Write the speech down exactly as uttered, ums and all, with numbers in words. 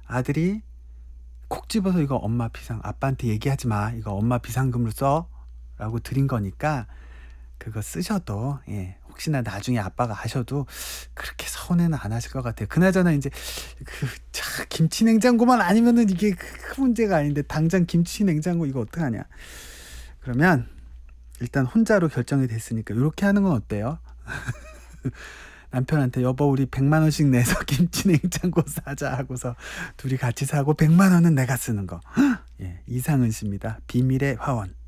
아들이 콕 집어서 이거 엄마 비상 아빠한테 얘기하지 마. 이거 엄마 비상금으로 써. 라고 드린 거니까 그거 쓰셔도 예, 혹시나 나중에 아빠가 아셔도 그렇게 서운해는 안 하실 것 같아요. 그나저나 이제 그 차, 김치 냉장고만 아니면은 이게 큰 문제가 아닌데 당장 김치 냉장고 이거 어떡하냐. 그러면 일단 혼자로 결정이 됐으니까 요렇게 하는 건 어때요? 남편한테 여보 우리 백만 원씩 내서 김치 냉장고 사자 하고서 둘이 같이 사고 백만 원은 내가 쓰는 거. 예, 이상은 씨입니다. 비밀의 화원.